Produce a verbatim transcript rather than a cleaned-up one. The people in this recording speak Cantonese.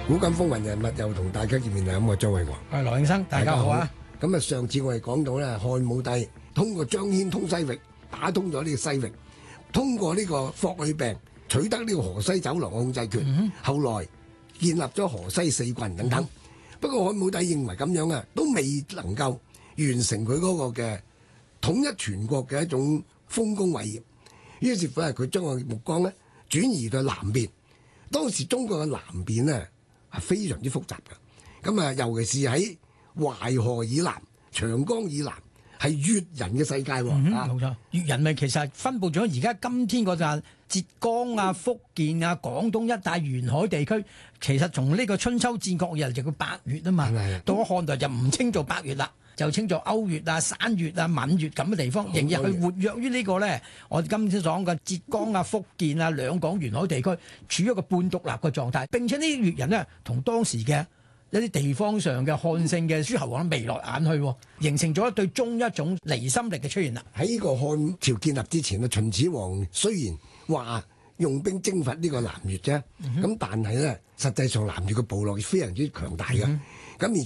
古今風雲人物又同大家見面啦，咁我張偉華， 係羅永生，大家好啊！ 咁啊，上次我哋講到咧，漢武帝通過張騫通西域，打通咗呢個西域，通過呢個霍去病取得呢個河西走廊嘅控制權，嗯、後來建立咗河西四郡等等。嗯、不過漢武帝認為咁樣啊，都未能夠完成佢嗰個嘅統一全國嘅一種豐功偉業。於是乎係佢將個目光咧轉移到南邊。當時中國嘅南邊呢，係非常之複雜嘅，咁啊，尤其是喺淮河以南、長江以南，係越人嘅世界喎。 嗯，冇錯，越人咪其實分佈咗而家今天嗰陣浙江啊、福建啊、廣東一帶沿海地區。其實從呢個春秋戰國以嚟就叫百越啊嘛，的到咗漢代就唔稱做百越啦，就稱做歐越啊、山越啊、閩越咁嘅地方，仍然去活躍於呢個咧。我哋今天所講嘅浙江啊、福建啊兩廣沿海地區，處於一個半獨立嘅狀態。並且呢啲越人呢，同當時嘅一啲地方上嘅漢姓嘅諸侯王眉來眼去，形成咗對中一種離心力嘅出現啦。 喺呢個漢朝建立之前啊，秦始皇雖然話用兵征伐呢個南越啫，咁、嗯、哼但係咧，實際上南越嘅部落非常之強大嘅，咁、嗯、哼而